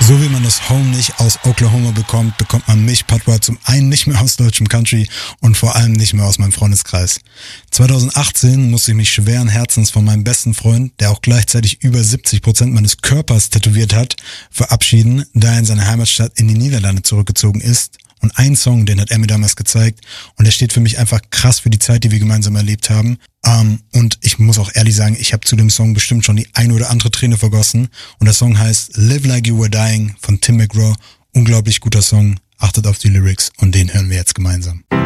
So wie man das Home nicht aus Oklahoma bekommt, bekommt man mich, Patois, zum einen nicht mehr aus deutschem Country und vor allem nicht mehr aus meinem Freundeskreis. 2018 musste ich mich schweren Herzens von meinem besten Freund, der auch gleichzeitig über 70% meines Körpers tätowiert hat, verabschieden, da er in seine Heimatstadt in die Niederlande zurückgezogen ist. Und ein Song, den hat er mir damals gezeigt und der steht für mich einfach krass für die Zeit, die wir gemeinsam erlebt haben. Und ich muss auch ehrlich sagen, ich habe zu dem Song bestimmt schon die ein oder andere Träne vergossen. Und der Song heißt Live Like You Were Dying von Tim McGraw. Unglaublich guter Song. Achtet auf die Lyrics und den hören wir jetzt gemeinsam.